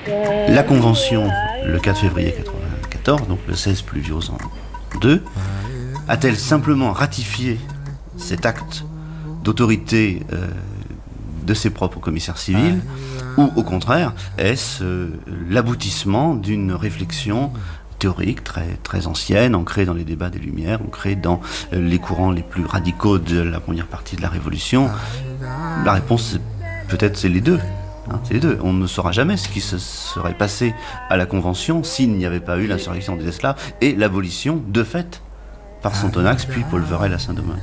La Convention, le 4 février 1994, donc le 16 Pluviose en 2, a-t-elle simplement ratifié cet acte d'autorité de ses propres commissaires civils, ou au contraire, est-ce l'aboutissement d'une réflexion théorique très ancienne, ancrée dans les débats des Lumières, ancrée dans les courants les plus radicaux de la première partie de la Révolution? La réponse, peut-être, c'est les deux. C'est les deux. On ne saura jamais ce qui se serait passé à la Convention s'il n'y avait pas eu l'insurrection des esclaves et l'abolition, de fait, par Sonthonax, puis Paul Verel à Saint-Domingue.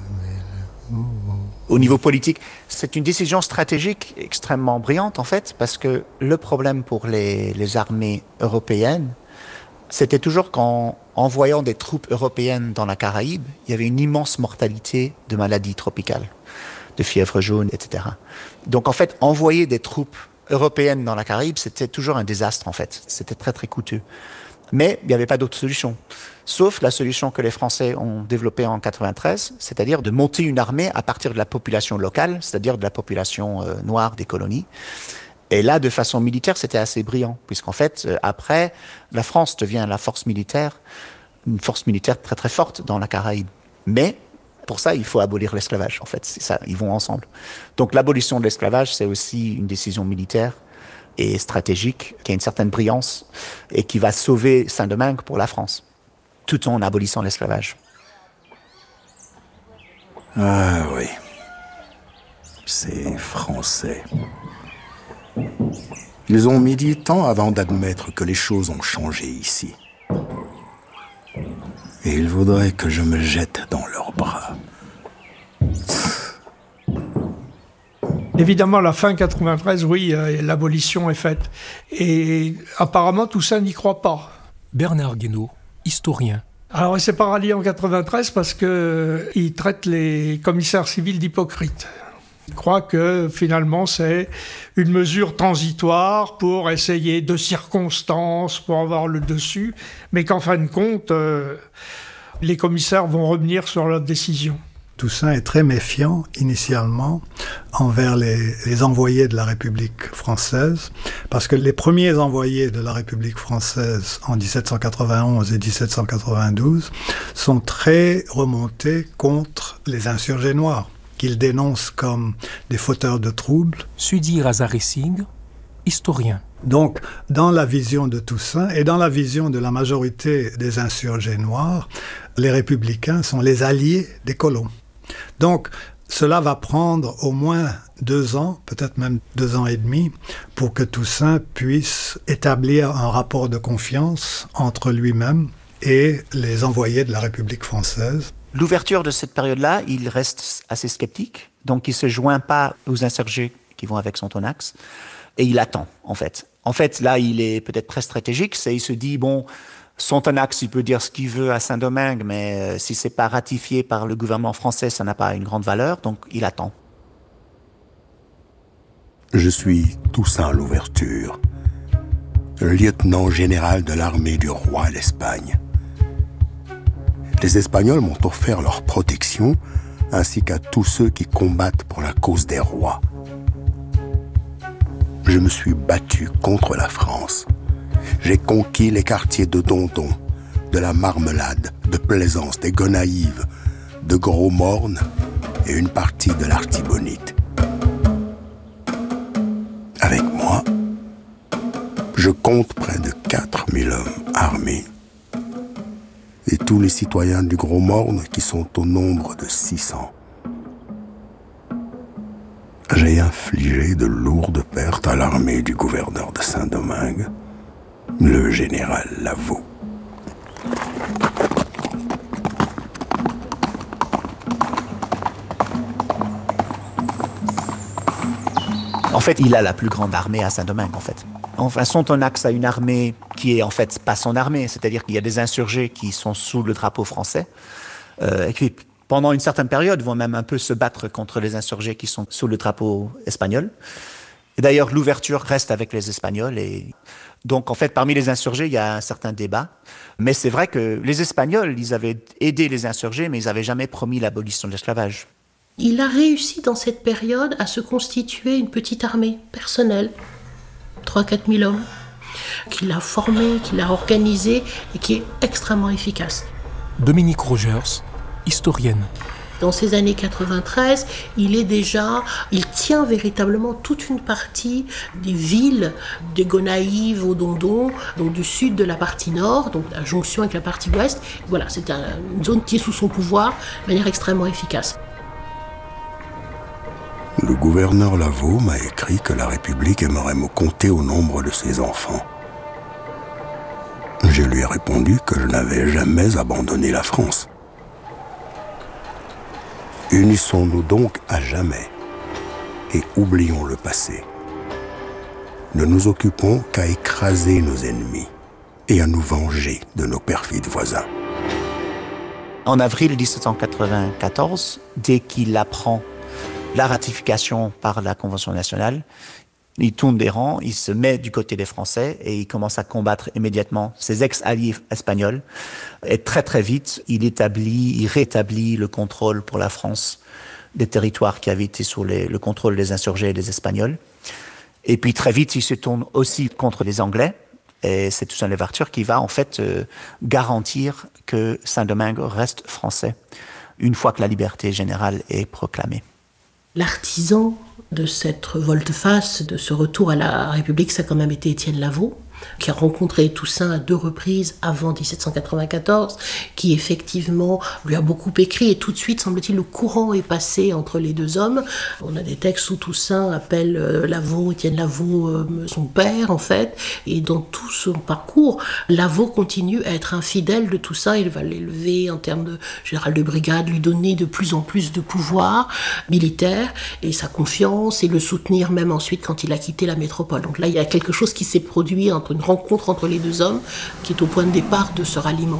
Au niveau politique, c'est une décision stratégique extrêmement brillante, en fait, parce que le problème pour les armées européennes, c'était toujours qu'en envoyant des troupes européennes dans la Caraïbe, il y avait une immense mortalité de maladies tropicales, de fièvre jaune, etc. Donc, en fait, envoyer des troupes européennes dans la Caraïbe, c'était toujours un désastre, en fait. C'était très, très coûteux. Mais il n'y avait pas d'autre solution. Sauf la solution que les Français ont développée en 93, c'est-à-dire de monter une armée à partir de la population locale, c'est-à-dire de la population noire des colonies. Et là, de façon militaire, c'était assez brillant, puisqu'en fait, après, la France devient la force militaire, une force militaire très très forte dans la Caraïbe. Mais pour ça, il faut abolir l'esclavage, en fait. C'est ça, ils vont ensemble. Donc l'abolition de l'esclavage, c'est aussi une décision militaire et stratégique, qui a une certaine brillance et qui va sauver Saint-Domingue pour la France, tout en abolissant l'esclavage. Ah oui, ces Français. Ils ont mis du temps avant d'admettre que les choses ont changé ici. Et ils voudraient que je me jette dans leurs bras. Évidemment, à la fin 93, oui, l'abolition est faite. Et apparemment, Toussaint n'y croit pas. Bernard Guénaud, historien. Alors, il s'est pas rallié en 93 parce qu'il traite les commissaires civils d'hypocrites. Il croit que, finalement, c'est une mesure transitoire pour essayer de circonstances, pour avoir le dessus, mais qu'en fin de compte, les commissaires vont revenir sur leur décision. Toussaint est très méfiant, initialement, envers les envoyés de la République française, parce que les premiers envoyés de la République française en 1791 et 1792 sont très remontés contre les insurgés noirs, qu'il dénonce comme des fauteurs de troubles. Sudi Razaressing, historien. Donc, dans la vision de Toussaint et dans la vision de la majorité des insurgés noirs, les républicains sont les alliés des colons. Donc, cela va prendre au moins 2 ans, peut-être même 2 ans et demi, pour que Toussaint puisse établir un rapport de confiance entre lui-même et les envoyés de la République française. L'ouverture de cette période-là, il reste assez sceptique, donc il ne se joint pas aux insurgés qui vont avec Sonthonax, et il attend, en fait. En fait, là, il est peut-être très stratégique, il se dit, bon, Sonthonax, il peut dire ce qu'il veut à Saint-Domingue, mais si c'est pas ratifié par le gouvernement français, ça n'a pas une grande valeur, donc il attend. Je suis Toussaint Louverture, lieutenant général de l'armée du roi d'Espagne. Les Espagnols m'ont offert leur protection, ainsi qu'à tous ceux qui combattent pour la cause des rois. Je me suis battu contre la France. J'ai conquis les quartiers de Dondon, de la Marmelade, de Plaisance, des Gonaïves, de Gros-Morne et une partie de l'Artibonite. Avec moi, je compte près de 4000 hommes armés. Et tous les citoyens du Gros-Morne qui sont au nombre de 600. J'ai infligé de lourdes pertes à l'armée du gouverneur de Saint-Domingue, le général Lavaux. En fait, il a la plus grande armée à Saint-Domingue, en fait. Enfin, Sonthonax a une armée qui est en fait pas son armée, c'est-à-dire qu'il y a des insurgés qui sont sous le drapeau français, et qui, pendant une certaine période, vont même un peu se battre contre les insurgés qui sont sous le drapeau espagnol. Et d'ailleurs, l'ouverture reste avec les Espagnols. Et donc, en fait, parmi les insurgés, il y a un certain débat. Mais c'est vrai que les Espagnols, ils avaient aidé les insurgés, mais ils n'avaient jamais promis l'abolition de l'esclavage. Il a réussi dans cette période à se constituer une petite armée personnelle, 3 000 à 4 000 hommes, qu'il a formé, qu'il a organisé et qui est extrêmement efficace. Dominique Rogers, historienne. Dans ces années 93, il tient véritablement toute une partie des villes de Gonaïves au Dondon, donc du sud de la partie nord, donc la jonction avec la partie ouest. Voilà, c'est une zone qui est sous son pouvoir de manière extrêmement efficace. Le gouverneur Lavaux m'a écrit que la République aimerait me compter au nombre de ses enfants. Je lui ai répondu que je n'avais jamais abandonné la France. Unissons-nous donc à jamais et oublions le passé. Ne nous occupons qu'à écraser nos ennemis et à nous venger de nos perfides voisins. En avril 1794, dès qu'il apprend la ratification par la Convention nationale, il tourne des rangs, il se met du côté des Français et il commence à combattre immédiatement ses ex-alliés espagnols. Et très très vite, il rétablit le contrôle pour la France des territoires qui avaient été sous le contrôle des insurgés et des Espagnols. Et puis très vite, il se tourne aussi contre les Anglais. Et c'est Toussaint Louverture qui va en fait garantir que Saint-Domingue reste français une fois que la liberté générale est proclamée. L'artisan de cette volte-face, de ce retour à la République, ça a quand même été Étienne Lavaux, qui a rencontré Toussaint à 2 reprises avant 1794, qui effectivement lui a beaucoup écrit, et tout de suite, semble-t-il, le courant est passé entre les deux hommes. On a des textes où Toussaint appelle Étienne Lavaux, son père, en fait, et dans tout son parcours, Lavaux continue à être un fidèle de Toussaint. Il va l'élever en termes de général de brigade, lui donner de plus en plus de pouvoir militaire, et sa confiance, et le soutenir même ensuite quand il a quitté la métropole. Donc là, il y a quelque chose qui s'est produit une rencontre entre les deux hommes qui est au point de départ de ce ralliement.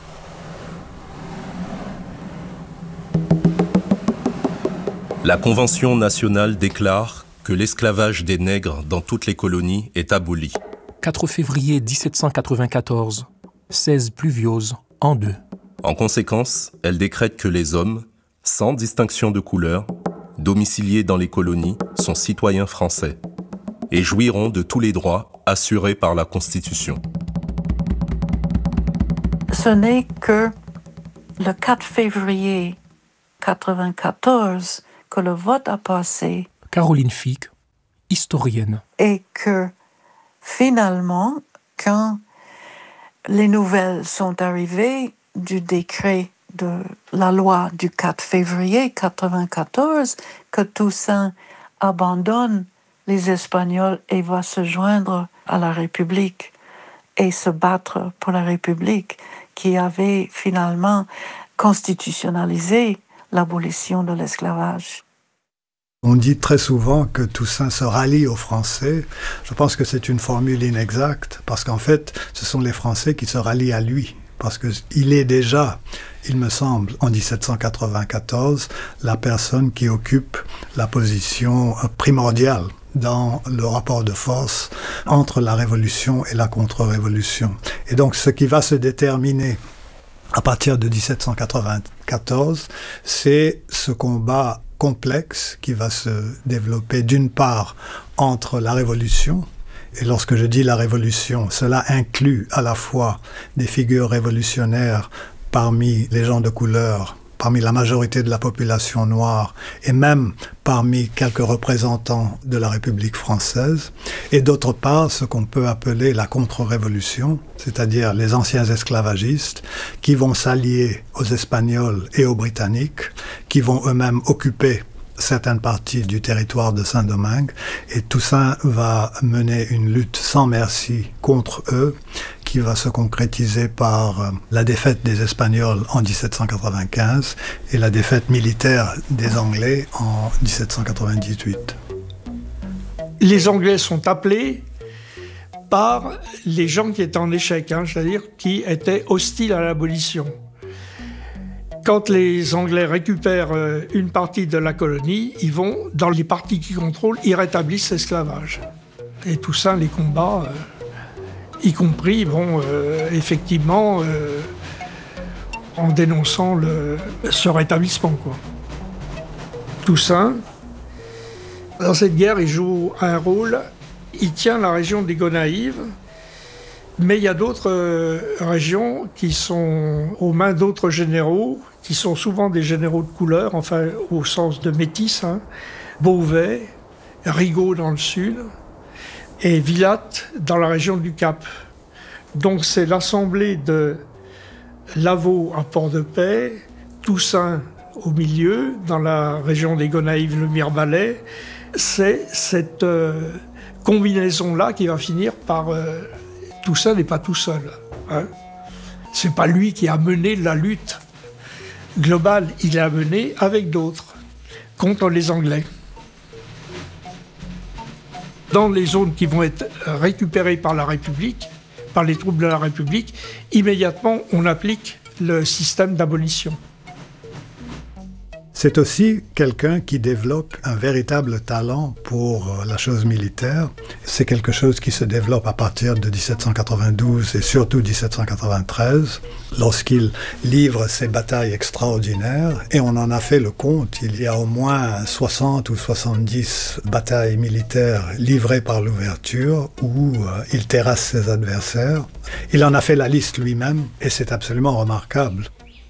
La Convention nationale déclare que l'esclavage des nègres dans toutes les colonies est aboli. 4 février 1794, 16 Pluviose, en 2. En conséquence, elle décrète que les hommes, sans distinction de couleur, domiciliés dans les colonies, sont citoyens français et jouiront de tous les droits assurés par la Constitution. Ce n'est que le 4 février 1994 que le vote a passé. Caroline Fick, historienne. Et que finalement, quand les nouvelles sont arrivées du décret de la loi du 4 février 1994, que Toussaint abandonne les Espagnols et va se joindre à la République et se battre pour la République qui avait finalement constitutionnalisé l'abolition de l'esclavage. On dit très souvent que Toussaint se rallie aux Français. Je pense que c'est une formule inexacte parce qu'en fait, ce sont les Français qui se rallient à lui. Parce qu'il est déjà, il me semble, en 1794, la personne qui occupe la position primordiale dans le rapport de force entre la Révolution et la contre-révolution. Et donc ce qui va se déterminer à partir de 1794, c'est ce combat complexe qui va se développer d'une part entre la Révolution, et lorsque je dis la Révolution, cela inclut à la fois des figures révolutionnaires parmi les gens de couleur, parmi la majorité de la population noire et même parmi quelques représentants de la République française, et d'autre part ce qu'on peut appeler la contre-révolution, c'est-à-dire les anciens esclavagistes qui vont s'allier aux Espagnols et aux Britanniques, qui vont eux-mêmes occuper certaines parties du territoire de Saint-Domingue, et Toussaint va mener une lutte sans merci contre eux, qui va se concrétiser par la défaite des Espagnols en 1795 et la défaite militaire des Anglais en 1798. Les Anglais sont appelés par les gens qui étaient en échec, c'est-à-dire qui étaient hostiles à l'abolition. Quand les Anglais récupèrent une partie de la colonie, ils vont, dans les parties qu'ils contrôlent, ils rétablissent l'esclavage. Et Toussaint les combat, y compris, effectivement, en dénonçant ce rétablissement, quoi. Toussaint, dans cette guerre, il joue un rôle Il tient la région des Gonaïves, mais il y a d'autres régions qui sont aux mains d'autres généraux, qui sont souvent des généraux de couleur, enfin au sens de métis, Beauvais, Rigaud dans le sud, et Villatte dans la région du Cap. Donc c'est l'assemblée de Lavaux à Port-de-Paix, Toussaint au milieu, dans la région des Gonaïves, le Mirebalais. C'est cette combinaison-là qui va finir par... Toussaint n'est pas tout seul. C'est pas lui qui a mené la lutte globale, il l'a menée avec d'autres, contre les Anglais. Dans les zones qui vont être récupérées par la République, par les troupes de la République, immédiatement on applique le système d'abolition. C'est aussi quelqu'un qui développe un véritable talent pour la chose militaire. C'est quelque chose qui se développe à partir de 1792 et surtout 1793, lorsqu'il livre ces batailles extraordinaires. Et on en a fait le compte. Il y a au moins 60 ou 70 batailles militaires livrées par l'ouverture où il terrasse ses adversaires. Il en a fait la liste lui-même et c'est absolument remarquable.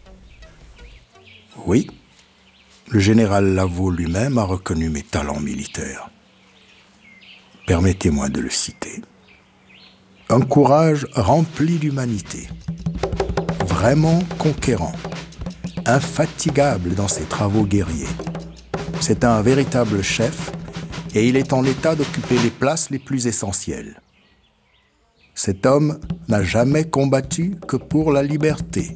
Oui. Le général Lavaux lui-même a reconnu mes talents militaires. Permettez-moi de le citer. Un courage rempli d'humanité, vraiment conquérant, infatigable dans ses travaux guerriers. C'est un véritable chef et il est en état d'occuper les places les plus essentielles. Cet homme n'a jamais combattu que pour la liberté.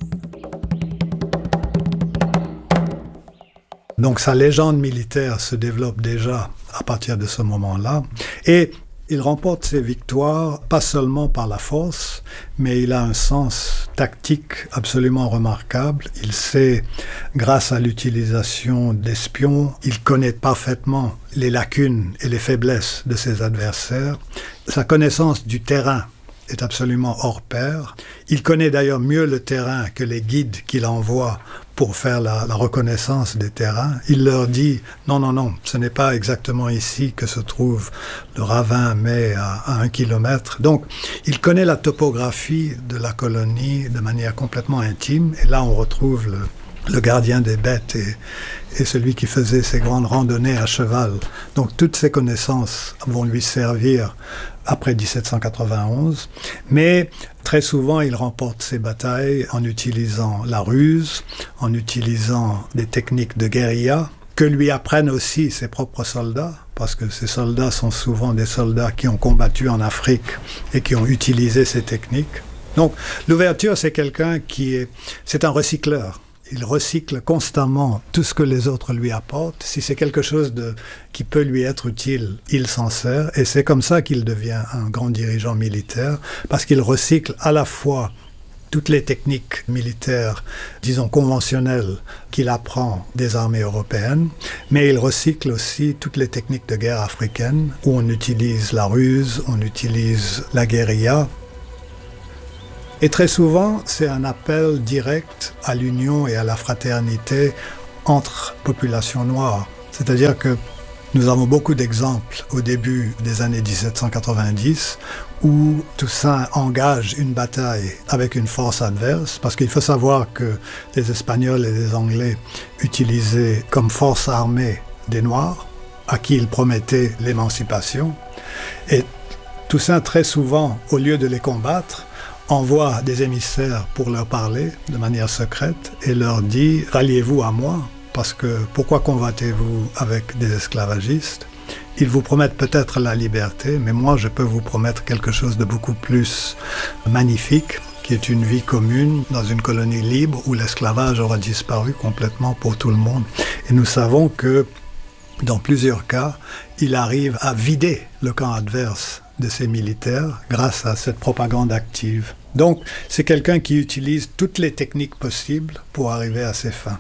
Donc sa légende militaire se développe déjà à partir de ce moment-là. Et il remporte ses victoires pas seulement par la force, mais il a un sens tactique absolument remarquable. Il sait, grâce à l'utilisation d'espions, il connaît parfaitement les lacunes et les faiblesses de ses adversaires. Sa connaissance du terrain est absolument hors pair. Il connaît d'ailleurs mieux le terrain que les guides qu'il envoie pour faire la reconnaissance des terrains. Il leur dit « Non, ce n'est pas exactement ici que se trouve le ravin, mais à 1 kilomètre. » Donc, il connaît la topographie de la colonie de manière complètement intime. Et là, on retrouve le gardien des bêtes et celui qui faisait ses grandes randonnées à cheval. Donc, toutes ces connaissances vont lui servir après 1791, mais très souvent il remporte ses batailles en utilisant la ruse, en utilisant des techniques de guérilla, que lui apprennent aussi ses propres soldats, parce que ces soldats sont souvent des soldats qui ont combattu en Afrique et qui ont utilisé ces techniques. Donc l'ouverture, c'est quelqu'un c'est un recycleur. Il recycle constamment tout ce que les autres lui apportent. Si c'est quelque chose qui peut lui être utile, il s'en sert. Et c'est comme ça qu'il devient un grand dirigeant militaire, parce qu'il recycle à la fois toutes les techniques militaires, disons conventionnelles, qu'il apprend des armées européennes, mais il recycle aussi toutes les techniques de guerre africaines, où on utilise la ruse, on utilise la guérilla. Et très souvent, c'est un appel direct à l'union et à la fraternité entre populations noires. C'est-à-dire que nous avons beaucoup d'exemples au début des années 1790 où Toussaint engage une bataille avec une force adverse, parce qu'il faut savoir que les Espagnols et les Anglais utilisaient comme force armée des Noirs, à qui ils promettaient l'émancipation. Et Toussaint, très souvent, au lieu de les combattre, envoie des émissaires pour leur parler de manière secrète et leur dit « Ralliez-vous à moi, parce que pourquoi combattez-vous avec des esclavagistes ? Ils vous promettent peut-être la liberté, mais moi je peux vous promettre quelque chose de beaucoup plus magnifique, qui est une vie commune dans une colonie libre où l'esclavage aura disparu complètement pour tout le monde. » Et nous savons que dans plusieurs cas, il arrive à vider le camp adverse de ses militaires grâce à cette propagande active. Donc, c'est quelqu'un qui utilise toutes les techniques possibles pour arriver à ses fins.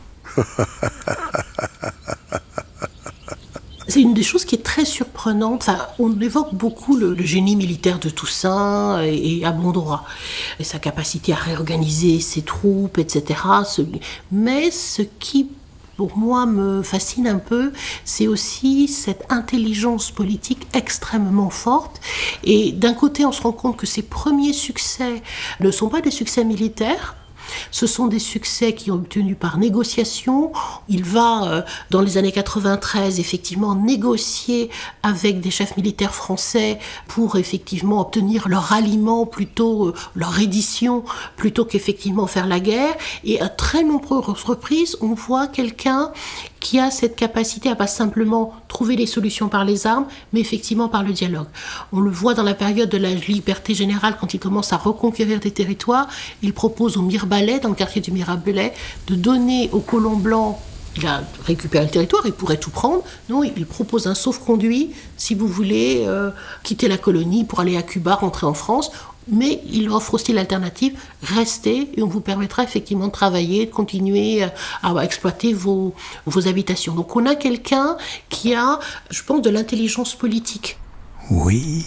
C'est une des choses qui est très surprenante. Enfin, on évoque beaucoup le génie militaire de Toussaint et à bon droit, et sa capacité à réorganiser ses troupes, etc. Mais ce qui donc moi me fascine un peu, c'est aussi cette intelligence politique extrêmement forte. Et d'un côté, on se rend compte que ses premiers succès ne sont pas des succès militaires. Ce sont des succès qui ont obtenus par négociation. Il va, dans les années 93, effectivement négocier avec des chefs militaires français pour effectivement obtenir leur ralliement, plutôt leur reddition, plutôt qu'effectivement faire la guerre. Et à très nombreuses reprises, on voit quelqu'un qui a cette capacité à pas simplement trouver les solutions par les armes, mais effectivement par le dialogue. On le voit dans la période de la liberté générale, quand il commence à reconquérir des territoires, il propose au Mirebalais, dans le quartier du Mirebalais, de donner aux colons blancs, il a récupéré le territoire, il pourrait tout prendre, non, il propose un sauf-conduit, si vous voulez quitter la colonie pour aller à Cuba, rentrer en France, mais il offre aussi l'alternative, restez et on vous permettra effectivement de travailler, de continuer à exploiter vos habitations. Donc on a quelqu'un qui a, je pense, de l'intelligence politique. Oui,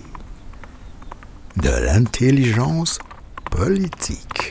de l'intelligence politique.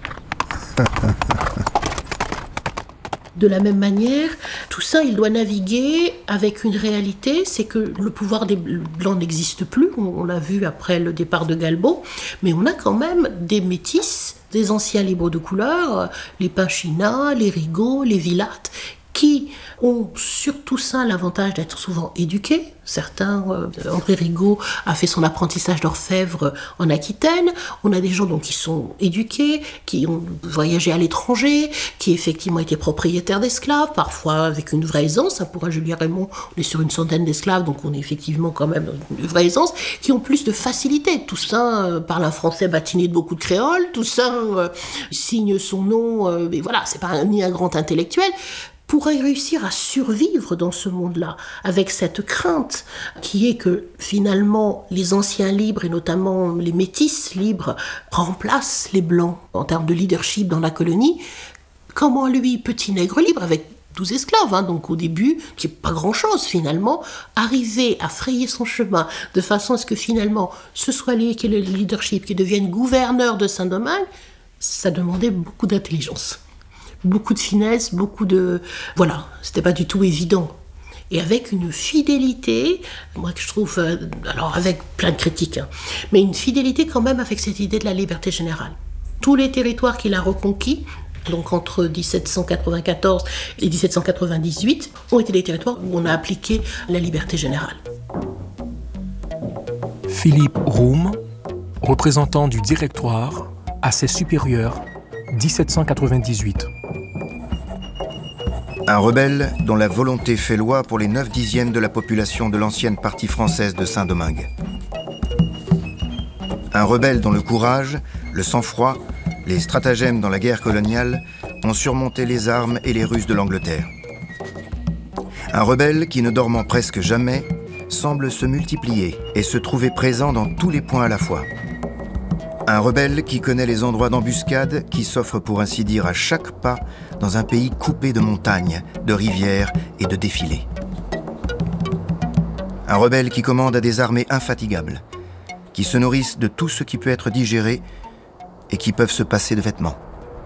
De la même manière, Toussaint, il doit naviguer avec une réalité, c'est que le pouvoir des Blancs n'existe plus, on l'a vu après le départ de Galbaud, mais on a quand même des métis, des anciens libres de couleur, les Pinchina, les Rigaud, les Villatte, qui ont sur Toussaint l'avantage d'être souvent éduqués. Certains, André Rigaud a fait son apprentissage d'orfèvre en Aquitaine. On a des gens donc, qui sont éduqués, qui ont voyagé à l'étranger, qui effectivement étaient propriétaires d'esclaves, parfois avec une vraie aisance. Pour un Julien Raymond, on est sur une centaine d'esclaves, donc on est effectivement quand même dans une vraie aisance, qui ont plus de facilité. Toussaint parle un français batiné de beaucoup de créole. Toussaint signe son nom, mais voilà, c'est pas ni un grand intellectuel. Pourrait réussir à survivre dans ce monde-là, avec cette crainte qui est que finalement les anciens libres, et notamment les métis libres, remplacent les blancs en termes de leadership dans la colonie. Comment lui, petit nègre libre, avec 12 esclaves, donc au début, qui n'est pas grand-chose finalement, arriver à frayer son chemin de façon à ce que finalement ce soit lui qui est le leadership, qui devienne gouverneur de Saint-Domingue, ça demandait beaucoup d'intelligence. Beaucoup de finesse, beaucoup de... Voilà, c'était pas du tout évident. Et avec une fidélité, moi que je trouve... alors avec plein de critiques, mais une fidélité quand même avec cette idée de la liberté générale. Tous les territoires qu'il a reconquis, donc entre 1794 et 1798, ont été des territoires où on a appliqué la liberté générale. Philippe Roum, représentant du Directoire à ses supérieurs, 1798. Un rebelle dont la volonté fait loi pour les 9/10 de la population de l'ancienne partie française de Saint-Domingue. Un rebelle dont le courage, le sang-froid, les stratagèmes dans la guerre coloniale ont surmonté les armes et les ruses de l'Angleterre. Un rebelle qui, ne dormant presque jamais, semble se multiplier et se trouver présent dans tous les points à la fois. Un rebelle qui connaît les endroits d'embuscade qui s'offrent pour ainsi dire à chaque pas dans un pays coupé de montagnes, de rivières et de défilés. Un rebelle qui commande à des armées infatigables, qui se nourrissent de tout ce qui peut être digéré et qui peuvent se passer de vêtements.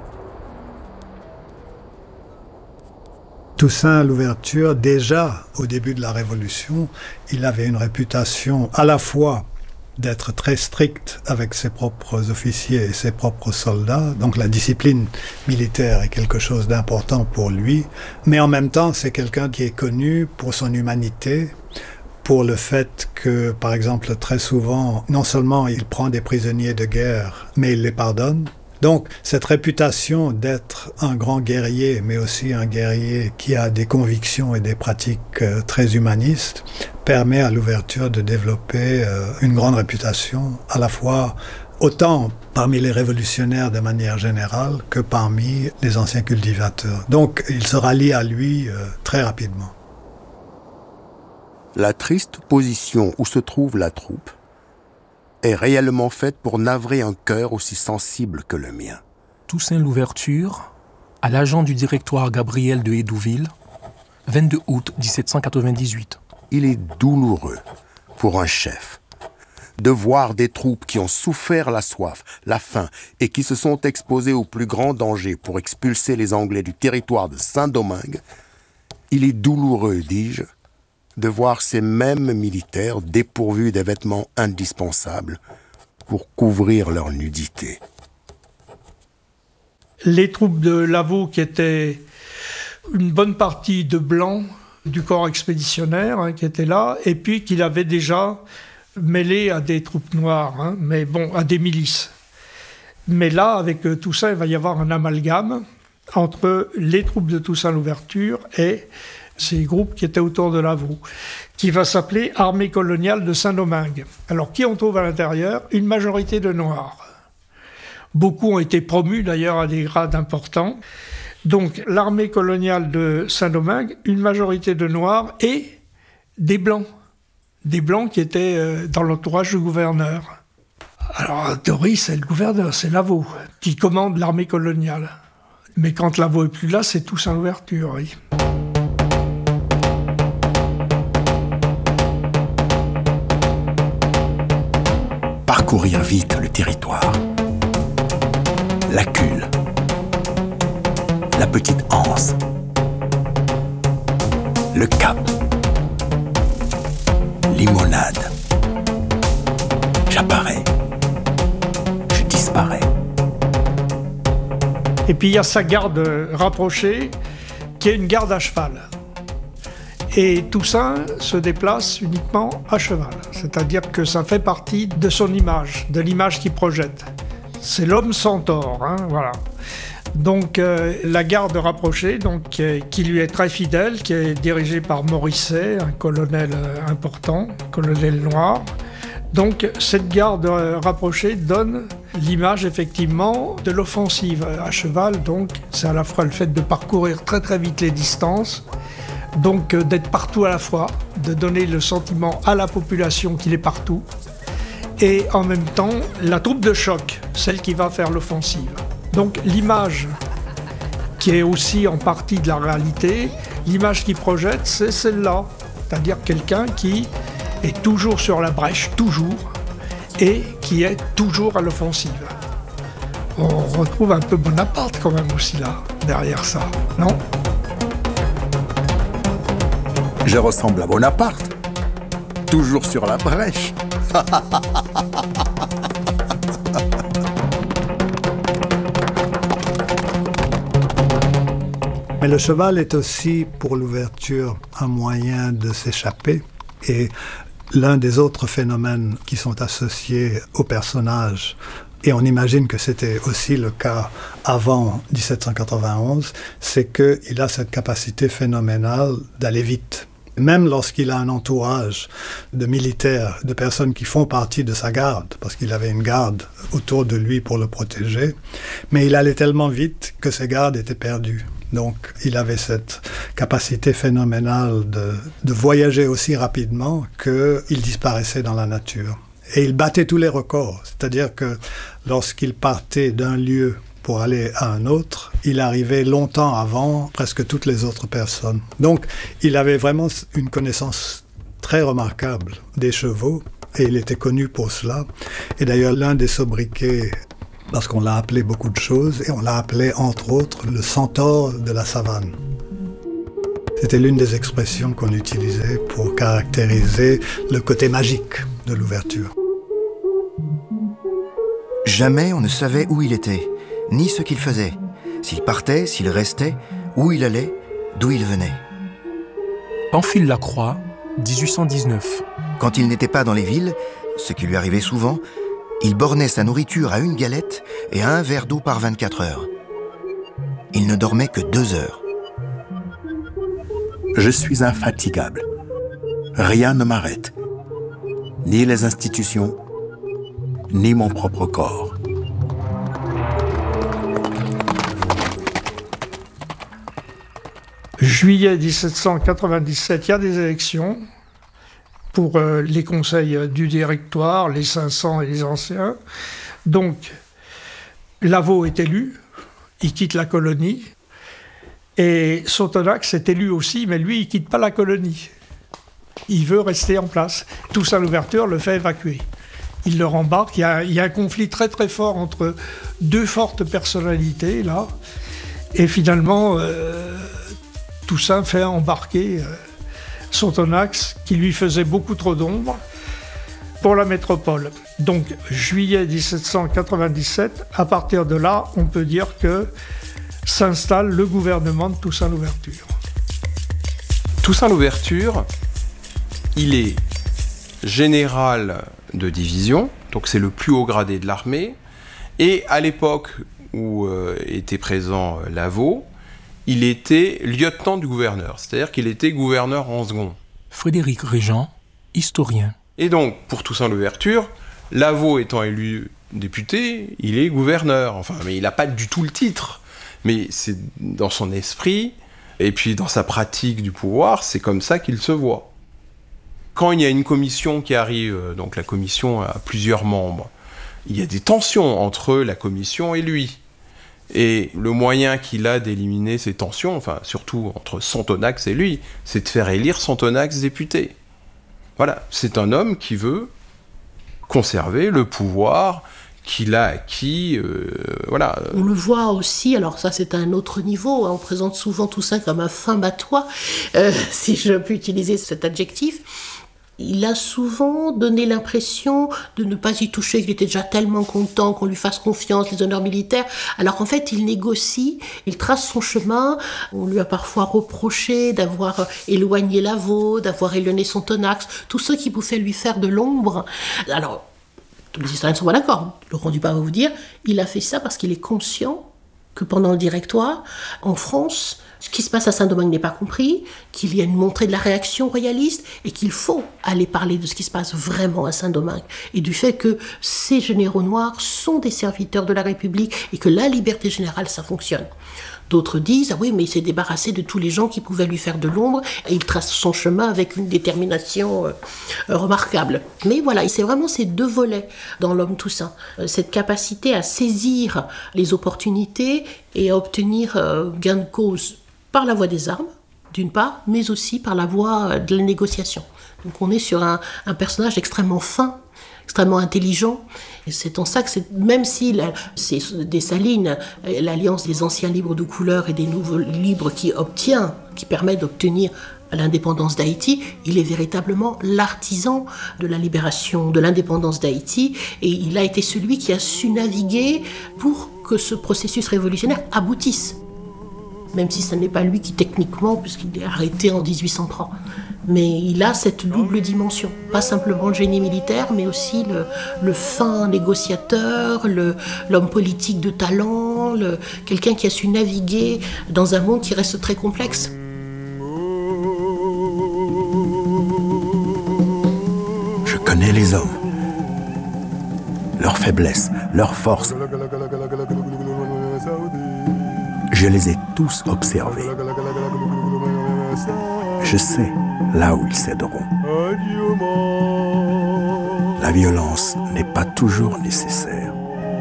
Toussaint Louverture, déjà au début de la Révolution, il avait une réputation à la fois d'être très strict avec ses propres officiers et ses propres soldats. Donc la discipline militaire est quelque chose d'important pour lui. Mais en même temps, c'est quelqu'un qui est connu pour son humanité, pour le fait que, par exemple, très souvent, non seulement il prend des prisonniers de guerre, mais il les pardonne. Donc, cette réputation d'être un grand guerrier, mais aussi un guerrier qui a des convictions et des pratiques très humanistes, permet à Louverture de développer une grande réputation, à la fois autant parmi les révolutionnaires de manière générale que parmi les anciens cultivateurs. Donc, il se rallie à lui très rapidement. La triste position où se trouve la troupe est réellement faite pour navrer un cœur aussi sensible que le mien. Toussaint Louverture, à l'agent du Directoire Gabriel de Hédouville, 22 août 1798. Il est douloureux pour un chef de voir des troupes qui ont souffert la soif, la faim et qui se sont exposées au plus grand danger pour expulser les Anglais du territoire de Saint-Domingue, il est douloureux, dis-je, de voir ces mêmes militaires dépourvus des vêtements indispensables pour couvrir leur nudité. Les troupes de Lavaux, qui étaient une bonne partie de blancs du corps expéditionnaire, qui étaient là, et puis qu'il avait déjà mêlé à des troupes noires, mais bon, à des milices. Mais là, avec Toussaint, il va y avoir un amalgame entre les troupes de Toussaint Louverture et ces groupes qui étaient autour de Lavaux, qui va s'appeler Armée coloniale de Saint-Domingue. Alors, qui on trouve à l'intérieur ? Une majorité de Noirs. Beaucoup ont été promus d'ailleurs à des grades importants. Donc, l'armée coloniale de Saint-Domingue, une majorité de Noirs et des Blancs. Des Blancs qui étaient dans l'entourage du gouverneur. Alors, en théorie, c'est le gouverneur, c'est Lavaux, qui commande l'armée coloniale. Mais quand Lavaux est plus là, c'est Toussaint Louverture, oui. Parcourir vite le territoire. La Cule, la Petite Anse, le Cap, Limonade. J'apparais, je disparais. Et puis il y a sa garde rapprochée, qui est une garde à cheval. Et Toussaint se déplace uniquement à cheval, c'est-à-dire que ça fait partie de son image, de l'image qu'il projette. C'est l'homme centaure, voilà. Donc la garde rapprochée, qui lui est très fidèle, qui est dirigée par Morisset, un colonel important, colonel noir. Donc cette garde rapprochée donne l'image effectivement de l'offensive à cheval. Donc c'est à la fois le fait de parcourir très très vite les distances, donc d'être partout à la fois, de donner le sentiment à la population qu'il est partout. Et en même temps, la troupe de choc, celle qui va faire l'offensive. Donc l'image, qui est aussi en partie de la réalité, l'image qu'il projette, c'est celle-là. C'est-à-dire quelqu'un qui est toujours sur la brèche, toujours, et qui est toujours à l'offensive. On retrouve un peu Bonaparte quand même aussi là, derrière ça, non ? Je ressemble à Bonaparte, toujours sur la brèche. Mais le cheval est aussi, pour l'ouverture, un moyen de s'échapper. Et l'un des autres phénomènes qui sont associés au personnage, et on imagine que c'était aussi le cas avant 1791, c'est qu'il a cette capacité phénoménale d'aller vite. Même lorsqu'il a un entourage de militaires, de personnes qui font partie de sa garde, parce qu'il avait une garde autour de lui pour le protéger, mais il allait tellement vite que ses gardes étaient perdus. Donc il avait cette capacité phénoménale de voyager aussi rapidement qu'il disparaissait dans la nature. Et il battait tous les records, c'est-à-dire que lorsqu'il partait d'un lieu pour aller à un autre, il arrivait longtemps avant presque toutes les autres personnes. Donc, il avait vraiment une connaissance très remarquable des chevaux, et il était connu pour cela. Et d'ailleurs, l'un des sobriquets, parce qu'on l'a appelé beaucoup de choses, et on l'a appelé, entre autres, le centaure de la savane. C'était l'une des expressions qu'on utilisait pour caractériser le côté magique de l'ouverture. Jamais on ne savait où il était, ni ce qu'il faisait, s'il partait, s'il restait, où il allait, d'où il venait. Pamphile Lacroix, 1819. Quand il n'était pas dans les villes, ce qui lui arrivait souvent, il bornait sa nourriture à une galette et à un verre d'eau par 24 heures. Il ne dormait que 2 heures. Je suis infatigable. Rien ne m'arrête. Ni les institutions, ni mon propre corps. Juillet 1797, il y a des élections pour les conseils du directoire, les 500 et les anciens. Donc, Lavaux est élu, il quitte la colonie, et Sotonax est élu aussi, mais lui, il ne quitte pas la colonie. Il veut rester en place. Toussaint Louverture le fait évacuer. il le rembarque. Il y a un conflit très très fort entre deux fortes personnalités, là. Et finalement, Toussaint fait embarquer Sonthonax, qui lui faisait beaucoup trop d'ombre, pour la métropole. Donc, juillet 1797, à partir de là, on peut dire que s'installe le gouvernement de Toussaint Louverture. Toussaint Louverture, il est général de division, donc c'est le plus haut gradé de l'armée, et à l'époque où était présent Lavaux, il était lieutenant du gouverneur, c'est-à-dire qu'il était gouverneur en second. Frédéric Régent, historien. Et donc, pour Toussaint Louverture, Lavaux étant élu député, il est gouverneur, enfin, mais il n'a pas du tout le titre. Mais c'est dans son esprit, et puis dans sa pratique du pouvoir, c'est comme ça qu'il se voit. Quand il y a une commission qui arrive, donc la commission a plusieurs membres, il y a des tensions entre la commission et lui. Et le moyen qu'il a d'éliminer ces tensions, enfin surtout entre Sonthonax et lui, c'est de faire élire Sonthonax député. Voilà, c'est un homme qui veut conserver le pouvoir qu'il a acquis, voilà. On le voit aussi, alors ça c'est à un autre niveau, on présente souvent Toussaint comme un fin batois, si je peux utiliser cet adjectif. Il a souvent donné l'impression de ne pas y toucher, qu'il était déjà tellement content qu'on lui fasse confiance, les honneurs militaires, alors qu'en fait il négocie, il trace son chemin. On lui a parfois reproché d'avoir éloigné Lavaux, d'avoir éloigné Sonthonax, tous ceux qui pouvaient lui faire de l'ombre. Alors, tous les historiens ne sont pas d'accord, Laurent Dupin va vous dire, il a fait ça parce qu'il est conscient que pendant le Directoire, en France, ce qui se passe à Saint-Domingue n'est pas compris, qu'il y a une montée de la réaction royaliste et qu'il faut aller parler de ce qui se passe vraiment à Saint-Domingue et du fait que ces généraux noirs sont des serviteurs de la République et que la liberté générale, ça fonctionne. D'autres disent, ah oui, mais il s'est débarrassé de tous les gens qui pouvaient lui faire de l'ombre et il trace son chemin avec une détermination remarquable. Mais voilà, c'est vraiment ces deux volets dans l'homme Toussaint. Cette capacité à saisir les opportunités et à obtenir gain de cause par la voie des armes, d'une part, mais aussi par la voie de la négociation. Donc on est sur un personnage extrêmement fin, extrêmement intelligent. Et c'est en ça que même si c'est Dessalines, l'alliance des anciens libres de couleur et des nouveaux libres qui permet d'obtenir l'indépendance d'Haïti, il est véritablement l'artisan de la libération, de l'indépendance d'Haïti, et il a été celui qui a su naviguer pour que ce processus révolutionnaire aboutisse. Même si ce n'est pas lui qui, techniquement, puisqu'il est arrêté en 1803. Mais il a cette double dimension. Pas simplement le génie militaire, mais aussi le fin négociateur, l'homme politique de talent, quelqu'un qui a su naviguer dans un monde qui reste très complexe. Je connais les hommes, leurs faiblesses, leurs forces. Je les ai tous observés. Je sais là où ils céderont. La violence n'est pas toujours nécessaire.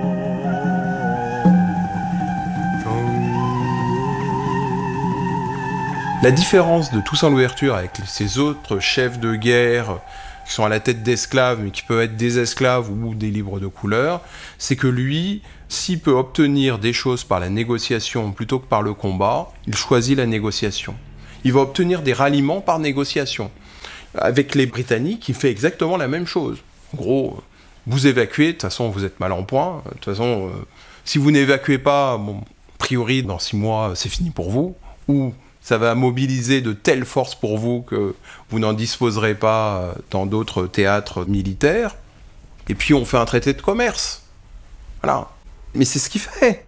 La différence de Toussaint Louverture avec ces autres chefs de guerre qui sont à la tête d'esclaves, mais qui peuvent être des esclaves ou des libres de couleur, c'est que lui, s'il peut obtenir des choses par la négociation plutôt que par le combat, il choisit la négociation. Il va obtenir des ralliements par négociation. Avec les Britanniques, il fait exactement la même chose. En gros, vous évacuez, de toute façon vous êtes mal en point, de toute façon, si vous n'évacuez pas, bon, a priori dans 6 mois c'est fini pour vous, ou ça va mobiliser de telles forces pour vous que vous n'en disposerez pas dans d'autres théâtres militaires. Et puis on fait un traité de commerce. Voilà. Mais c'est ce qu'il fait.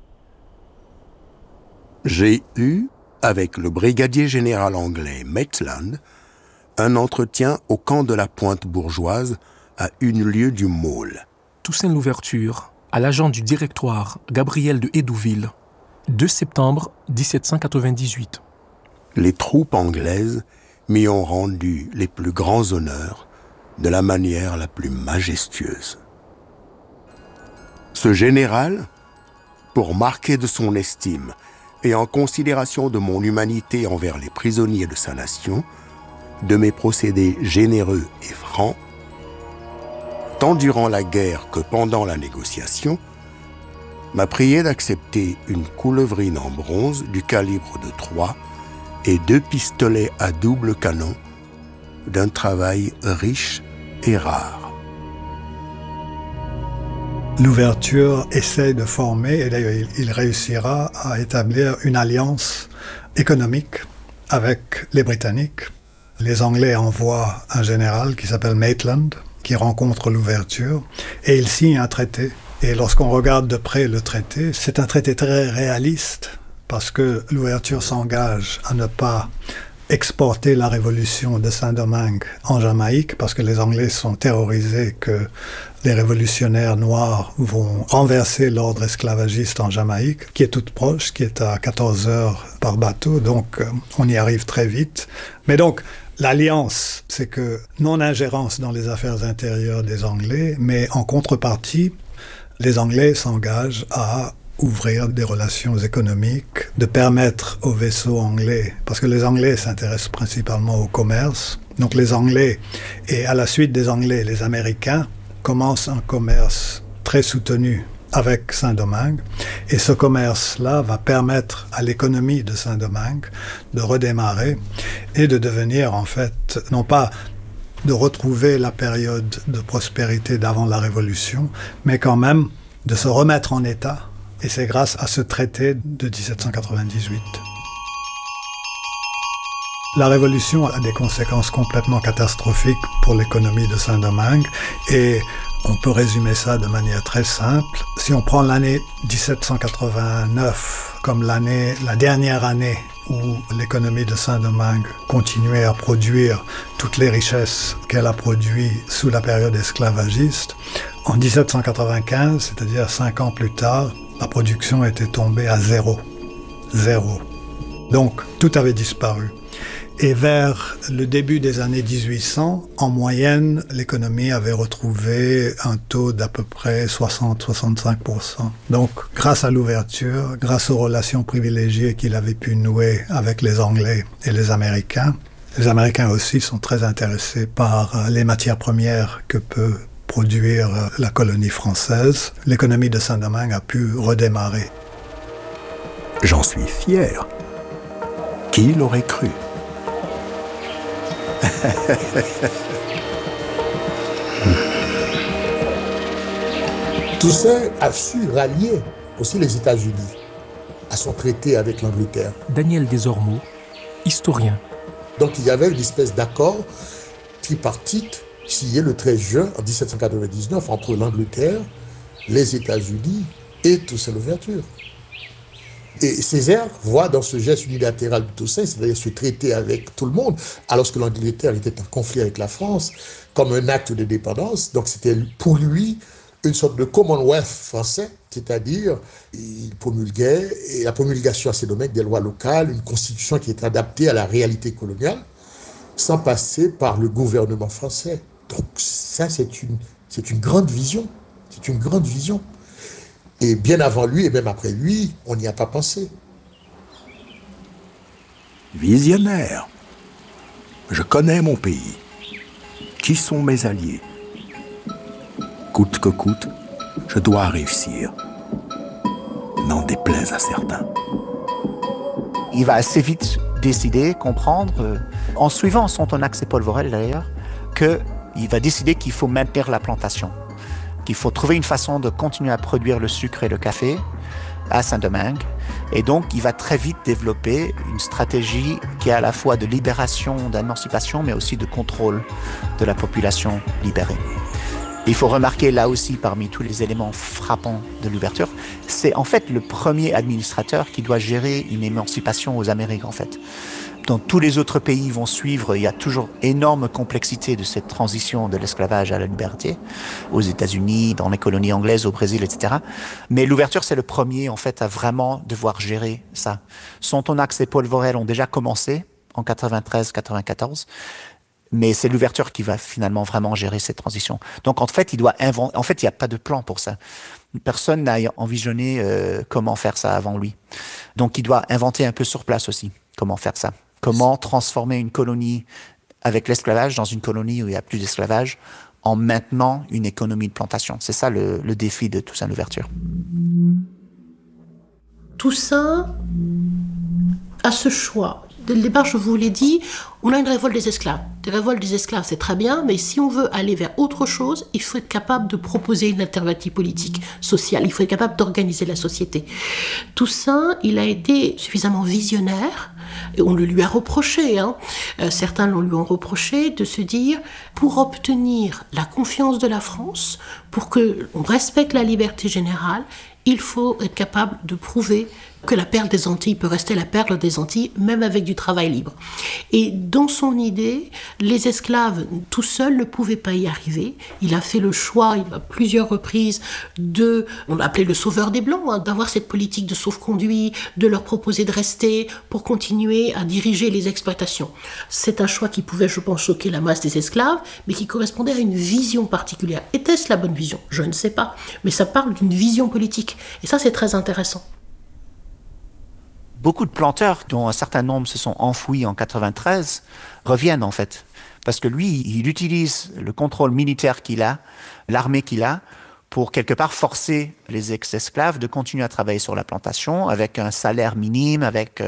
J'ai eu, avec le brigadier général anglais Maitland, un entretien au camp de la Pointe bourgeoise à 1 lieue du Maule. Toussaint Louverture, à l'agent du Directoire Gabriel de Hédouville, 2 septembre 1798. Les troupes anglaises m'y ont rendu les plus grands honneurs de la manière la plus majestueuse. Ce général, pour marquer de son estime et en considération de mon humanité envers les prisonniers de sa nation, de mes procédés généreux et francs, tant durant la guerre que pendant la négociation, m'a prié d'accepter une coulevrine en bronze du calibre de 3 et 2 pistolets à double canon d'un travail riche et rare. L'ouverture essaie de former, et d'ailleurs il réussira à établir une alliance économique avec les Britanniques. Les Anglais envoient un général qui s'appelle Maitland, qui rencontre l'ouverture, et il signe un traité. Et lorsqu'on regarde de près le traité, c'est un traité très réaliste, parce que l'ouverture s'engage à ne pas exporter la révolution de Saint-Domingue en Jamaïque, parce que les Anglais sont terrorisés que les révolutionnaires noirs vont renverser l'ordre esclavagiste en Jamaïque, qui est toute proche, qui est à 14 heures par bateau, donc on y arrive très vite. Mais donc, l'alliance, c'est que non-ingérence dans les affaires intérieures des Anglais, mais en contrepartie, les Anglais s'engagent à ouvrir des relations économiques, de permettre aux vaisseaux anglais, parce que les Anglais s'intéressent principalement au commerce, donc les Anglais, et à la suite des Anglais, les Américains, commencent un commerce très soutenu avec Saint-Domingue, et ce commerce-là va permettre à l'économie de Saint-Domingue de redémarrer et de devenir en fait, non pas de retrouver la période de prospérité d'avant la Révolution, mais quand même de se remettre en état. Et c'est grâce à ce traité de 1798. La Révolution a des conséquences complètement catastrophiques pour l'économie de Saint-Domingue et on peut résumer ça de manière très simple. Si on prend l'année 1789 comme la dernière année où l'économie de Saint-Domingue continuait à produire toutes les richesses qu'elle a produites sous la période esclavagiste, en 1795, c'est-à-dire 5 ans plus tard, la production était tombée à zéro. Donc, tout avait disparu. Et vers le début des années 1800, en moyenne, l'économie avait retrouvé un taux d'à peu près 60-65%. Donc, grâce à l'ouverture, grâce aux relations privilégiées qu'il avait pu nouer avec les Anglais et les Américains aussi sont très intéressés par les matières premières que peut produire la colonie française. L'économie de Saint-Domingue a pu redémarrer. J'en suis fier. Qui l'aurait cru? Toussaint a su rallier aussi les États-Unis à son traité avec l'Angleterre. Daniel Desormeaux, historien. Donc il y avait une espèce d'accord tripartite signé le 13 juin 1799 entre l'Angleterre, les États-Unis et Toussaint Louverture. Et Césaire voit dans ce geste unilatéral de Toussaint, c'est-à-dire ce traité avec tout le monde, alors que l'Angleterre était en conflit avec la France, comme un acte de dépendance. Donc c'était pour lui une sorte de Commonwealth français, c'est-à-dire il promulguait, et la promulgation à ces domaines des lois locales, une constitution qui est adaptée à la réalité coloniale, sans passer par le gouvernement français. Donc ça, c'est une grande vision. C'est une grande vision. Et bien avant lui, et même après lui, on n'y a pas pensé. Visionnaire. Je connais mon pays. Qui sont mes alliés? Coûte que coûte, je dois réussir. N'en déplaise à certains. Il va assez vite décider, comprendre, en suivant son Tonnax et Paul Vorel d'ailleurs, qu'il va décider qu'il faut maintenir la plantation, qu'il faut trouver une façon de continuer à produire le sucre et le café à Saint-Domingue. Et donc, il va très vite développer une stratégie qui est à la fois de libération, d'émancipation, mais aussi de contrôle de la population libérée. Il faut remarquer là aussi, parmi tous les éléments frappants de l'ouverture, c'est en fait le premier administrateur qui doit gérer une émancipation aux Amériques, en fait. Donc tous les autres pays vont suivre, il y a toujours énorme complexité de cette transition de l'esclavage à la liberté, aux États-Unis, dans les colonies anglaises, au Brésil, etc. Mais l'ouverture, c'est le premier, en fait, à vraiment devoir gérer ça. Son Tonnax et Paul Vorel ont déjà commencé en 93-94, mais c'est l'ouverture qui va finalement vraiment gérer cette transition. Donc en fait, il doit inventer. En fait, il n'y a pas de plan pour ça. Personne n'a envisionné comment faire ça avant lui. Donc il doit inventer un peu sur place aussi comment faire ça. Comment transformer une colonie avec l'esclavage dans une colonie où il n'y a plus d'esclavage en maintenant une économie de plantation. C'est ça le défi de Toussaint Louverture. Toussaint a ce choix. Dès le départ, je vous l'ai dit, on a une révolte des esclaves. Des révoltes des esclaves, c'est très bien, mais si on veut aller vers autre chose, il faut être capable de proposer une alternative politique, sociale. Il faut être capable d'organiser la société. Toussaint, il a été suffisamment visionnaire, et on le lui a reproché, certains lui ont reproché de se dire, pour obtenir la confiance de la France, pour qu'on respecte la liberté générale, il faut être capable de prouver que la perle des Antilles peut rester la perle des Antilles, même avec du travail libre. Et dans son idée, les esclaves tout seuls ne pouvaient pas y arriver. Il a fait le choix, à plusieurs reprises, on l'appelait le sauveur des Blancs, d'avoir cette politique de sauf-conduit, de leur proposer de rester pour continuer à diriger les exploitations. C'est un choix qui pouvait, je pense, choquer la masse des esclaves, mais qui correspondait à une vision particulière. Était-ce la bonne vision ? Je ne sais pas. Mais ça parle d'une vision politique. Et ça, c'est très intéressant. Beaucoup de planteurs, dont un certain nombre se sont enfouis en 93, reviennent en fait. Parce que lui, il utilise le contrôle militaire qu'il a, l'armée qu'il a, pour quelque part forcer les ex-esclaves de continuer à travailler sur la plantation avec un salaire minime,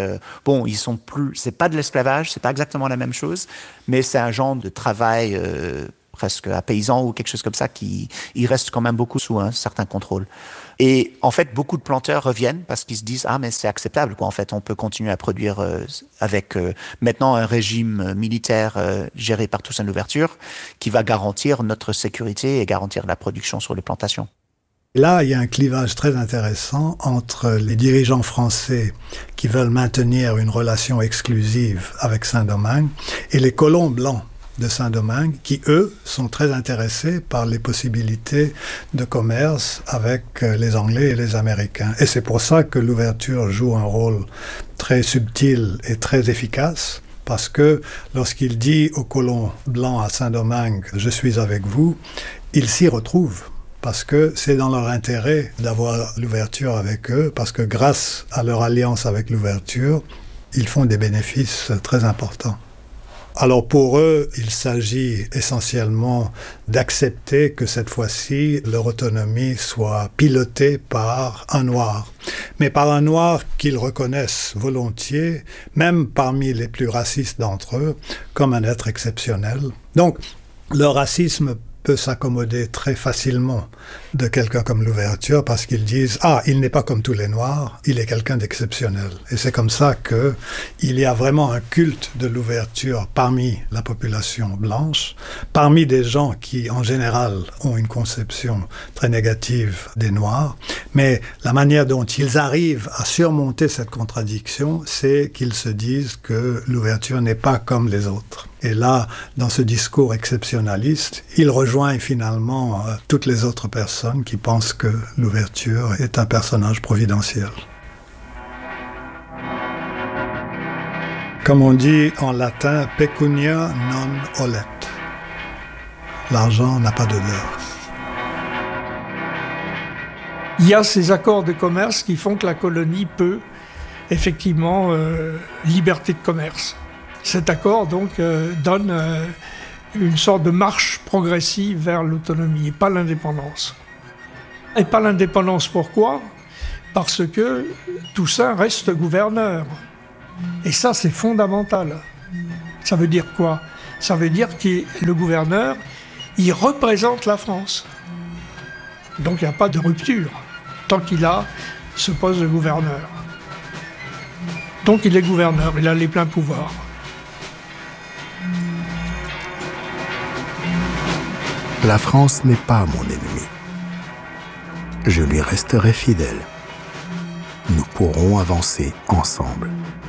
ils sont plus, c'est pas de l'esclavage, c'est pas exactement la même chose, mais c'est un genre de travail presque à paysan ou quelque chose comme ça il reste quand même beaucoup sous un certain contrôle. Et en fait, beaucoup de planteurs reviennent parce qu'ils se disent « Ah, mais c'est acceptable, quoi. En fait, on peut continuer à produire avec maintenant un régime militaire géré par Toussaint Louverture qui va garantir notre sécurité et garantir la production sur les plantations. » Là, il y a un clivage très intéressant entre les dirigeants français qui veulent maintenir une relation exclusive avec Saint-Domingue et les colons blancs de Saint-Domingue, qui, eux, sont très intéressés par les possibilités de commerce avec les Anglais et les Américains. Et c'est pour ça que l'ouverture joue un rôle très subtil et très efficace, parce que lorsqu'il dit aux colons blancs à Saint-Domingue « Je suis avec vous », ils s'y retrouvent. Parce que c'est dans leur intérêt d'avoir l'ouverture avec eux, parce que grâce à leur alliance avec l'ouverture, ils font des bénéfices très importants. Alors pour eux, il s'agit essentiellement d'accepter que cette fois-ci, leur autonomie soit pilotée par un noir. Mais par un noir qu'ils reconnaissent volontiers, même parmi les plus racistes d'entre eux, comme un être exceptionnel. Donc, le racisme peut s'accommoder très facilement de quelqu'un comme l'ouverture parce qu'ils disent « Ah, il n'est pas comme tous les Noirs, il est quelqu'un d'exceptionnel ». Et c'est comme ça qu'il y a vraiment un culte de l'ouverture parmi la population blanche, parmi des gens qui, en général, ont une conception très négative des Noirs. Mais la manière dont ils arrivent à surmonter cette contradiction, c'est qu'ils se disent que l'ouverture n'est pas comme les autres. Et là, dans ce discours exceptionnaliste, il rejoint finalement toutes les autres personnes qui pensent que l'ouverture est un personnage providentiel. Comme on dit en latin, pecunia non olet. L'argent n'a pas d'odeur. Il y a ces accords de commerce qui font que la colonie peut, effectivement, liberté de commerce. Cet accord, donc, donne une sorte de marche progressive vers l'autonomie et pas l'indépendance. Et pas l'indépendance, pourquoi ? Parce que Toussaint reste gouverneur. Et ça, c'est fondamental. Ça veut dire quoi ? Ça veut dire que le gouverneur, il représente la France. Donc il n'y a pas de rupture, tant qu'il a ce poste de gouverneur. Donc il est gouverneur, il a les pleins pouvoirs. La France n'est pas mon ennemi. Je lui resterai fidèle. Nous pourrons avancer ensemble.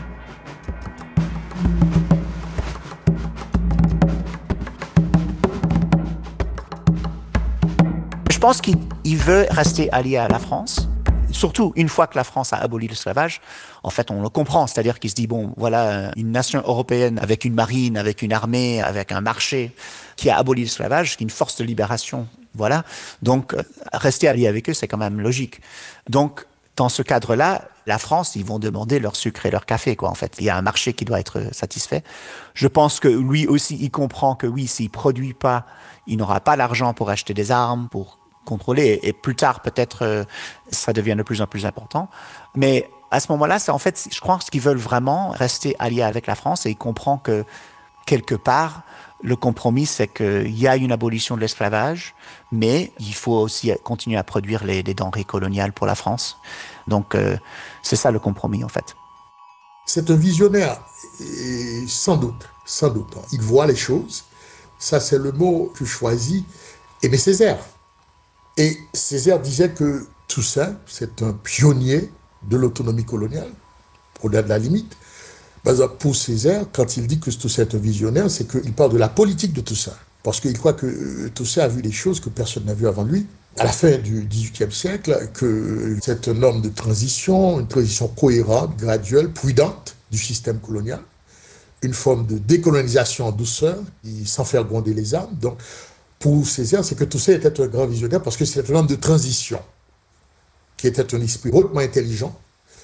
Je pense qu'il veut rester allié à la France. Surtout, une fois que la France a aboli l'esclavage, en fait, on le comprend. C'est-à-dire qu'il se dit, bon, voilà, une nation européenne avec une marine, avec une armée, avec un marché qui a aboli l'esclavage, qui est une force de libération. Voilà. Donc, rester allié avec eux, c'est quand même logique. Donc, dans ce cadre-là, la France, ils vont demander leur sucre et leur café, quoi, en fait. Il y a un marché qui doit être satisfait. Je pense que lui aussi, il comprend que oui, s'il produit pas, il n'aura pas l'argent pour acheter des armes, pour contrôler. Et plus tard, peut-être, ça devient de plus en plus important. Mais à ce moment-là, c'est en fait, je crois qu'ils veulent vraiment rester alliés avec la France et ils comprennent que, quelque part, le compromis, c'est qu'il y a une abolition de l'esclavage, mais il faut aussi continuer à produire les denrées coloniales pour la France. Donc, c'est ça le compromis, en fait. C'est un visionnaire, et sans doute. Il voit les choses. Ça, c'est le mot que je choisis. Aimé Césaire. Et Césaire disait que Toussaint, c'est un pionnier de l'autonomie coloniale, au-delà de la limite. Pour Césaire, quand il dit que Toussaint est un visionnaire, c'est qu'il parle de la politique de Toussaint. Parce qu'il croit que Toussaint a vu des choses que personne n'a vues avant lui. À la fin du XVIIIe siècle, que c'est un homme de transition, une transition cohérente, graduelle, prudente du système colonial, une forme de décolonisation en douceur, sans faire gronder les âmes. Donc, pour Césaire, c'est que Toussaint était un grand visionnaire parce que c'était un homme de transition, qui était un esprit hautement intelligent,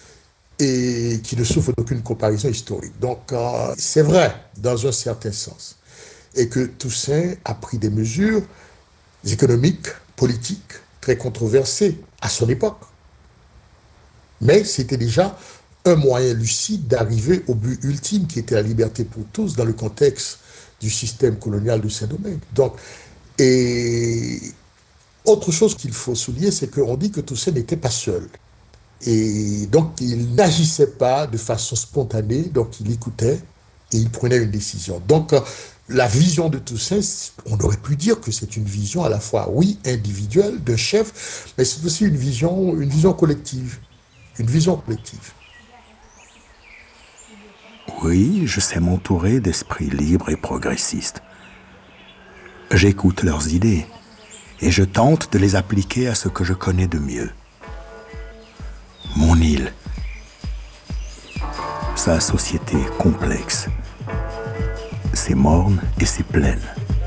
et qui ne souffre d'aucune comparaison historique. Donc, c'est vrai, dans un certain sens. Et que Toussaint a pris des mesures économiques, politiques, très controversées à son époque. Mais c'était déjà un moyen lucide d'arriver au but ultime, qui était la liberté pour tous, dans le contexte du système colonial de Saint-Domingue. Donc, et autre chose qu'il faut souligner, c'est qu'on dit que Toussaint n'était pas seul. Et donc, il n'agissait pas de façon spontanée, donc il écoutait et il prenait une décision. Donc, la vision de Toussaint, on aurait pu dire que c'est une vision à la fois, oui, individuelle, d'un chef, mais c'est aussi une vision collective. Une vision collective. Oui, je sais m'entourer d'esprits libres et progressistes. J'écoute leurs idées et je tente de les appliquer à ce que je connais de mieux. Mon île, sa société complexe, ses mornes et ses plaines.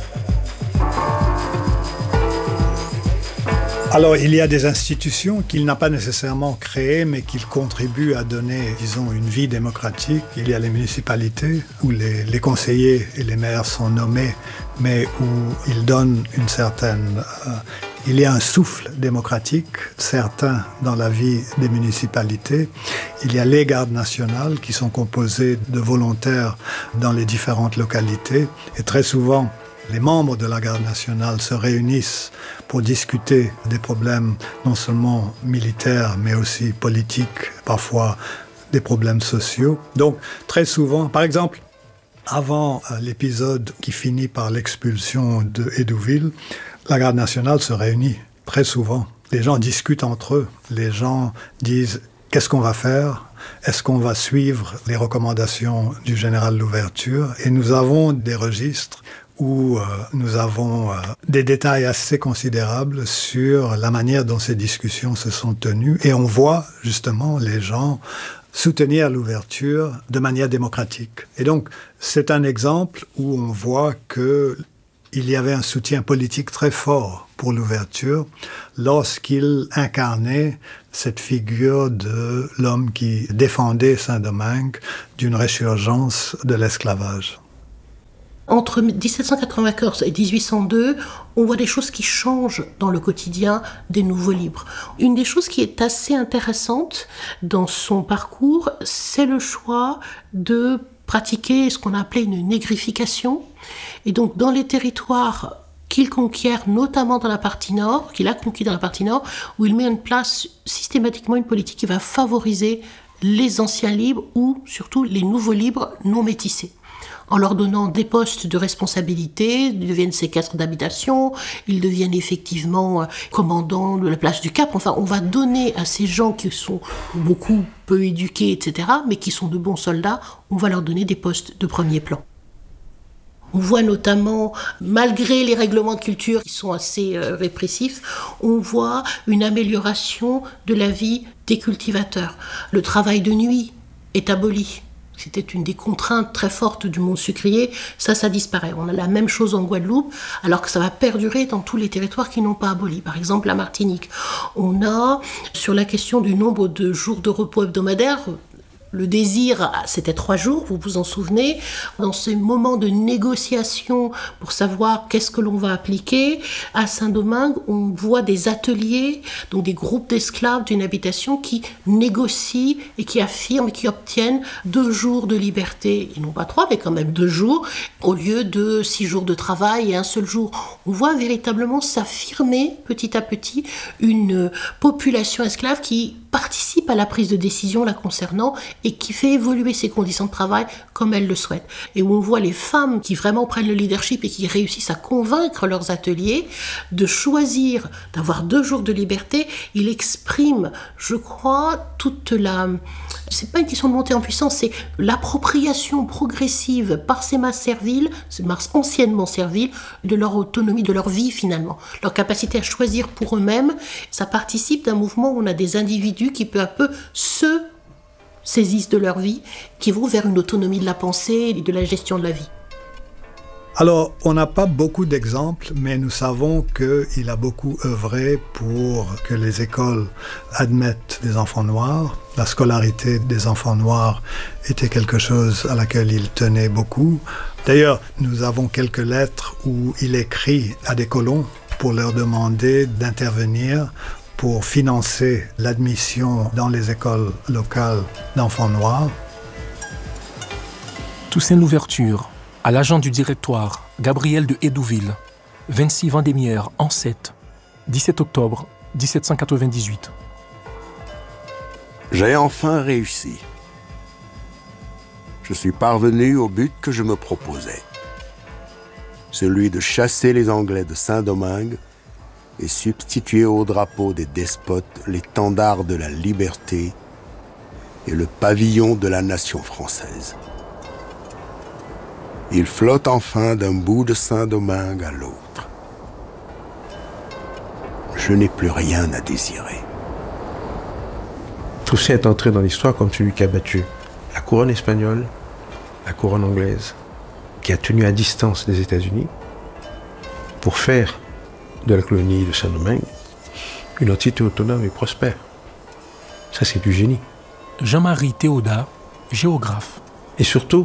Alors, il y a des institutions qu'il n'a pas nécessairement créées, mais qu'il contribuent à donner, disons, une vie démocratique. Il y a les municipalités, où les conseillers et les maires sont nommés, mais où ils donnent une certaine... il y a un souffle démocratique certain dans la vie des municipalités. Il y a les gardes nationales qui sont composées de volontaires dans les différentes localités. Et très souvent, les membres de la garde nationale se réunissent pour discuter des problèmes non seulement militaires, mais aussi politiques, parfois des problèmes sociaux. Donc, très souvent, par exemple, avant l'épisode qui finit par l'expulsion de Hédouville, la garde nationale se réunit très souvent. Les gens discutent entre eux. Les gens disent « qu'est-ce qu'on va faire ? Est-ce qu'on va suivre les recommandations du général Louverture ?» Et nous avons des registres où nous avons des détails assez considérables sur la manière dont ces discussions se sont tenues. Et on voit justement les gens soutenir l'ouverture de manière démocratique. Et donc, c'est un exemple où on voit qu'il y avait un soutien politique très fort pour l'ouverture lorsqu'il incarnait cette figure de l'homme qui défendait Saint-Domingue d'une résurgence de l'esclavage. Entre 1794 et 1802, on voit des choses qui changent dans le quotidien des nouveaux libres. Une des choses qui est assez intéressante dans son parcours, c'est le choix de pratiquer ce qu'on appelait une négrification. Et donc, dans les territoires qu'il conquiert, notamment dans la partie nord, qu'il a conquis dans la partie nord, où il met en place systématiquement une politique qui va favoriser les anciens libres ou surtout les nouveaux libres non métissés, en leur donnant des postes de responsabilité. Ils deviennent séquestres d'habitation, ils deviennent effectivement commandants de la place du Cap. Enfin, on va donner à ces gens qui sont beaucoup peu éduqués, etc., mais qui sont de bons soldats, on va leur donner des postes de premier plan. On voit notamment, malgré les règlements de culture qui sont assez répressifs, on voit une amélioration de la vie des cultivateurs. Le travail de nuit est aboli. C'était une des contraintes très fortes du monde sucrier. Ça disparaît. On a la même chose en Guadeloupe, alors que ça va perdurer dans tous les territoires qui n'ont pas aboli. Par exemple, la Martinique. On a, sur la question du nombre de jours de repos hebdomadaires, le désir, c'était 3 jours, vous vous en souvenez. Dans ces moments de négociation pour savoir qu'est-ce que l'on va appliquer, à Saint-Domingue, on voit des ateliers, donc des groupes d'esclaves d'une habitation qui négocient et qui affirment et qui obtiennent 2 jours de liberté. Et non pas 3, mais quand même 2 jours, au lieu de 6 jours de travail et 1 seul jour. On voit véritablement s'affirmer petit à petit une population esclave qui participe à la prise de décision la concernant et qui fait évoluer ses conditions de travail comme elle le souhaite. Et où on voit les femmes qui vraiment prennent le leadership et qui réussissent à convaincre leurs ateliers de choisir d'avoir 2 jours de liberté. Il exprime, je crois, toute la... C'est pas une question de montée en puissance, c'est l'appropriation progressive par ces masses serviles, ces masses anciennement serviles, de leur autonomie, de leur vie finalement. Leur capacité à choisir pour eux-mêmes, ça participe d'un mouvement où on a des individus qui peu à peu se saisissent de leur vie, qui vont vers une autonomie de la pensée et de la gestion de la vie. Alors, on n'a pas beaucoup d'exemples, mais nous savons qu'il a beaucoup œuvré pour que les écoles admettent des enfants noirs. La scolarité des enfants noirs était quelque chose à laquelle il tenait beaucoup. D'ailleurs, nous avons quelques lettres où il écrit à des colons pour leur demander d'intervenir pour financer l'admission dans les écoles locales d'enfants noirs. Toussaint Louverture, à l'agent du directoire, Gabriel de Hédouville, 26 Vendémiaire, an 7, 17 octobre 1798. J'ai enfin réussi. Je suis parvenu au but que je me proposais. Celui de chasser les Anglais de Saint-Domingue et substituer au drapeau des despotes l'étendard de la liberté et le pavillon de la nation française. Il flotte enfin d'un bout de Saint-Domingue à l'autre. Je n'ai plus rien à désirer. Toussaint est entré dans l'histoire comme celui qui a battu la couronne espagnole, la couronne anglaise, qui a tenu à distance des États-Unis pour faire de la colonie de Saint-Domingue une entité autonome et prospère. Ça, c'est du génie. Jean-Marie Théodat, géographe. Et surtout,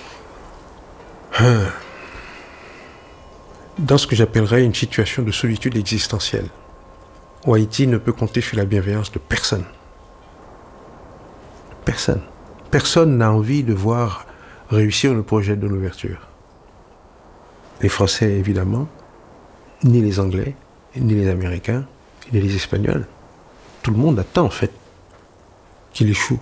dans ce que j'appellerais une situation de solitude existentielle, où Haïti ne peut compter sur la bienveillance de personne. Personne. Personne n'a envie de voir réussir le projet de l'ouverture. Les Français, évidemment, ni les Anglais, ni les Américains, ni les Espagnols. Tout le monde attend, en fait, qu'il échoue.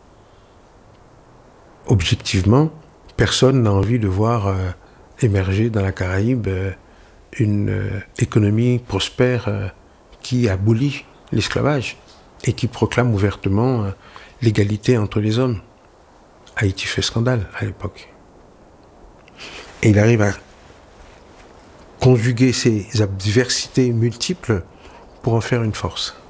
Objectivement, personne n'a envie de voir émerger dans la Caraïbe une économie prospère qui abolit l'esclavage et qui proclame ouvertement l'égalité entre les hommes. Haïti fait scandale à l'époque. Et il arrive à conjuguer ces adversités multiples pour en faire une force.